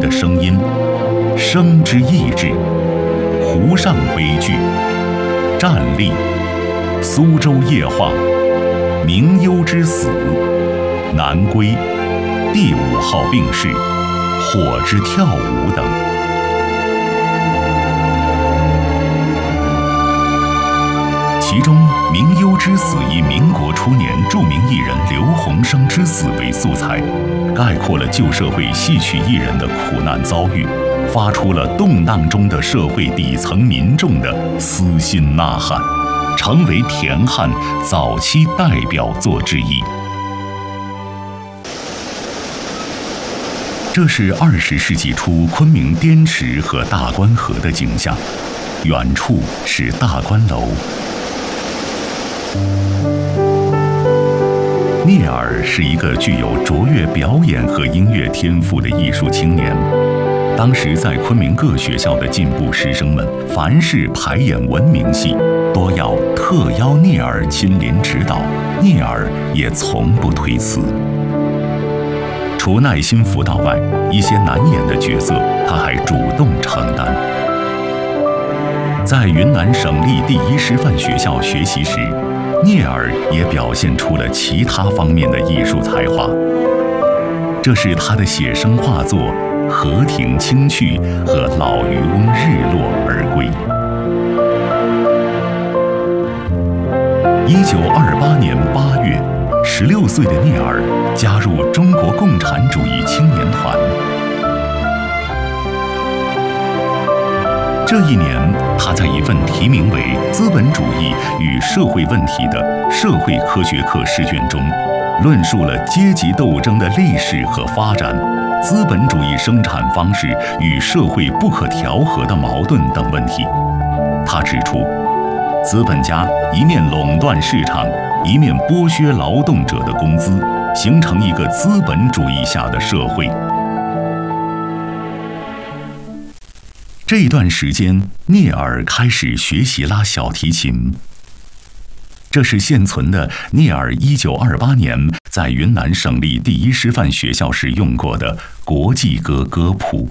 的声音，生之意志，湖上悲剧，战栗，苏州夜话，明幽之死，南归，第5号病逝，火之跳舞等。其中明幽之死以民国初年著名艺人刘鸿生之死为素材，概括了旧社会戏曲艺人的苦难遭遇，发出了动荡中的社会底层民众的撕心呐喊，成为田汉早期代表作之一。这是20世纪初昆明滇池和大观河的景象，远处是大观楼。聂耳是一个具有卓越表演和音乐天赋的艺术青年。当时在昆明各学校的进步师生们，凡是排演文明戏，多要特邀聂耳亲临指导，聂耳也从不推辞。除耐心辅导外，一些难演的角色，他还主动承担。在云南省立第1师范学校学习时，聂耳也表现出了其他方面的艺术才华。这是他的写生画作《河亭清趣》和《老渔翁日落而归》。1928年8月，16岁的聂耳加入中国共产主义青年团。这一年，他在一份题名为《资本主义与社会问题》的社会科学课试卷中，论述了阶级斗争的历史和发展、资本主义生产方式与社会不可调和的矛盾等问题。他指出，资本家一面垄断市场，一面剥削劳动者的工资，形成一个资本主义下的社会。这一段时间，聂耳开始学习拉小提琴。这是现存的聂耳1928年在云南省立第1师范学校时用过的国际歌歌谱。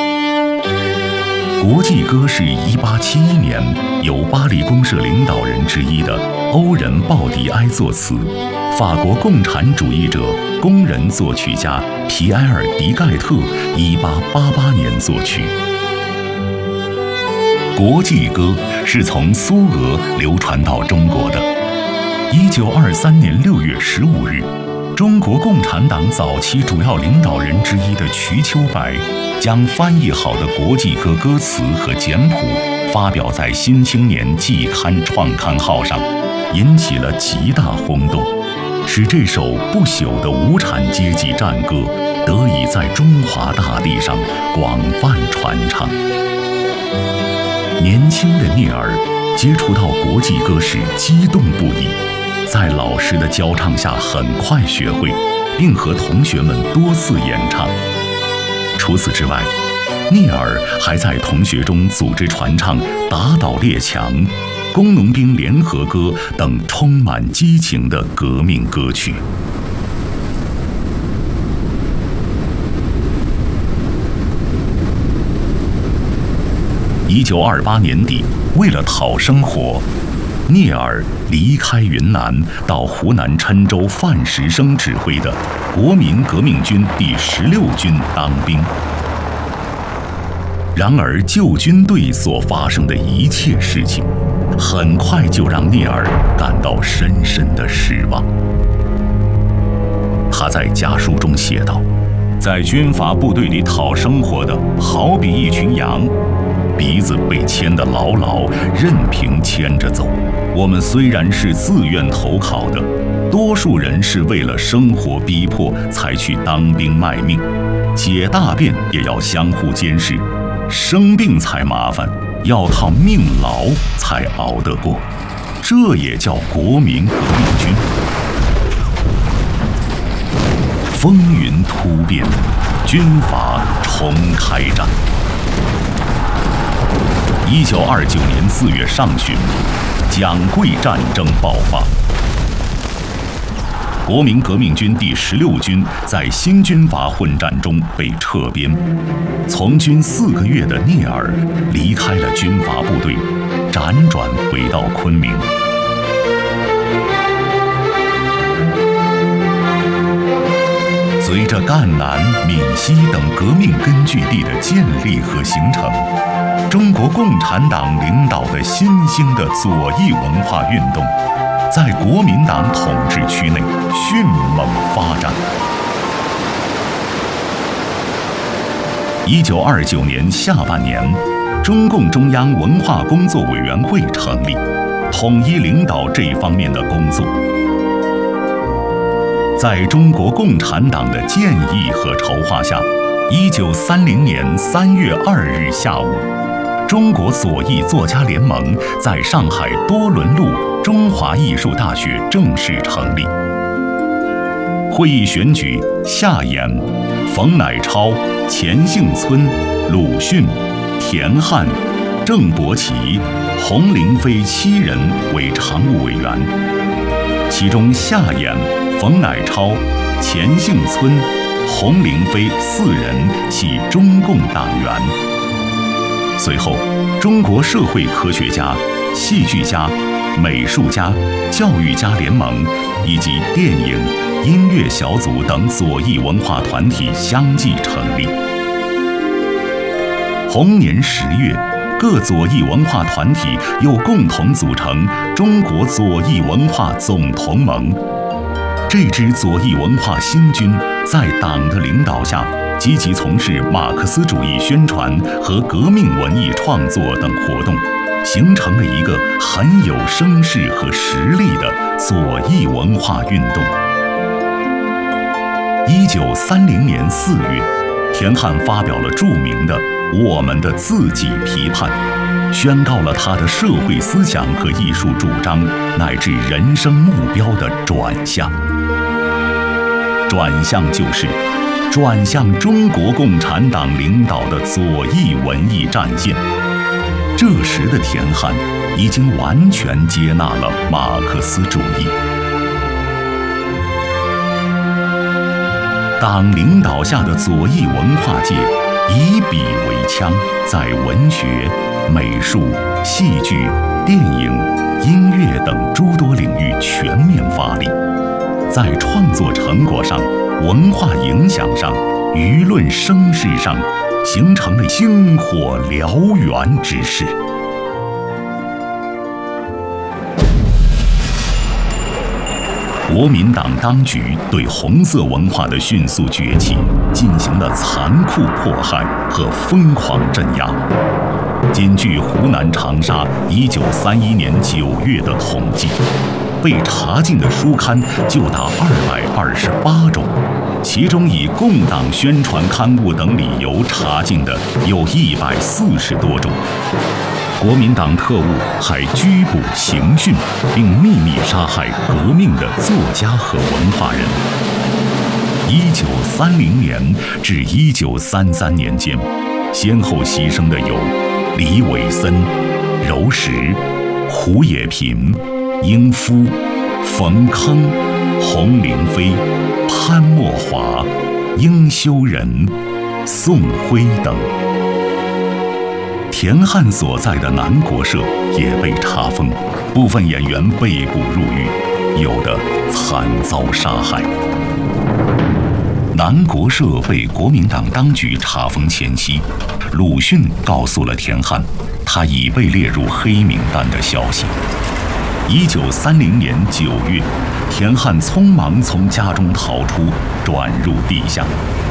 国际歌是1871年由巴黎公社领导人之一的欧仁·鲍迪埃作词，法国共产主义者、工人作曲家皮埃尔·迪盖特1888年作曲。国际歌是从苏俄流传到中国的。1923年6月15日，中国共产党早期主要领导人之一的瞿秋白将翻译好的国际歌歌词和简谱发表在《新青年》季刊创刊号上，引起了极大轰动，使这首不朽的无产阶级战歌得以在中华大地上广泛传唱。年轻的聂耳接触到国际歌时激动不已，在老师的教唱下很快学会，并和同学们多次演唱。除此之外，聂耳还在同学中组织传唱《打倒列强》《工农兵联合歌》等充满激情的革命歌曲。1928年底，为了讨生活，聂耳离开云南，到湖南郴州范石生指挥的国民革命军第16军当兵。然而，旧军队所发生的一切事情，很快就让聂耳感到深深的失望。他在家书中写道：“在军阀部队里讨生活的，好比一群羊。鼻子被牵得牢牢，任凭牵着走。我们虽然是自愿投考的，多数人是为了生活逼迫才去当兵卖命，解大便也要相互监视，生病才麻烦，要靠命劳才熬得过。这也叫国民革命军。”风云突变，军阀重开战。1929年4月上旬，蒋桂战争爆发。 国民革命军第16军在新军阀混战中被撤编，从军4个月的聂耳离开了军阀部队，辗转回到昆明。随着赣南、闽西等革命根据地的建立和形成，中国共产党领导的新兴的左翼文化运动，在国民党统治区内迅猛发展。1929年下半年，中共中央文化工作委员会成立，统一领导这一方面的工作。在中国共产党的建议和筹划下，1930年3月2日下午，中国左翼作家联盟在上海多伦路中华艺术大学正式成立。会议选举夏衍、冯乃超、钱幸村、鲁迅、田汉、郑伯奇、洪灵飞7人为常务委员，其中夏衍、冯乃超、钱幸村、洪灵飞4人系中共党员。随后，中国社会科学家、戏剧家、美术家、教育家联盟以及电影、音乐小组等左翼文化团体相继成立。同年10月，各左翼文化团体又共同组成中国左翼文化总同盟。这支左翼文化新军在党的领导下，积极从事马克思主义宣传和革命文艺创作等活动，形成了一个很有声势和实力的左翼文化运动。1930年4月，田汉发表了著名的《我们的自己批判》，宣告了他的社会思想和艺术主张乃至人生目标的转向。转向就是转向中国共产党领导的左翼文艺战线。这时的田汉已经完全接纳了马克思主义。党领导下的左翼文化界以笔为枪，在文学、美术、戏剧、电影、音乐等诸多领域全面发力，在创作成果上、文化影响上、舆论声势上，形成了星火燎原之势。国民党当局对红色文化的迅速崛起进行了残酷迫害和疯狂镇压。仅据湖南长沙1931年9月的统计，被查禁的书刊就达228种，其中以共党宣传刊物等理由查禁的有140多种。国民党特务还拘捕、刑讯，并秘密杀害革命的作家和文化人。1930年至1933年间，先后牺牲的有李伟森、柔石、胡也频、英夫、冯铿、洪灵飞、潘莫华、殷修仁、宋辉等。田汉所在的南国社也被查封，部分演员被捕入狱，有的惨遭杀害。南国社被国民党当局查封前夕，鲁迅告诉了田汉，他已被列入黑名单的消息。1930年9月，田汉匆忙从家中逃出，转入地下。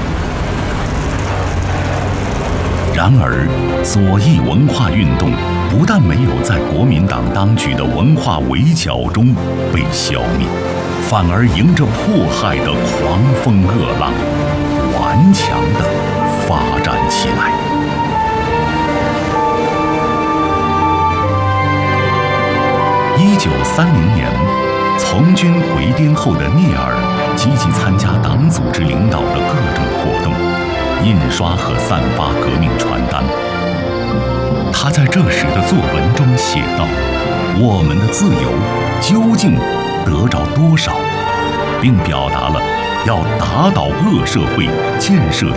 然而，左翼文化运动不但没有在国民党当局的文化围剿中被消灭，反而迎着迫害的狂风恶浪，顽强地发展起来。1930年，从军回滇后的聂耳积极参加党组织领导的各种活动，印刷和散发革命传单。他在这时的作文中写道：“我们的自由究竟得着多少？ 并表达了要打倒恶社会、建设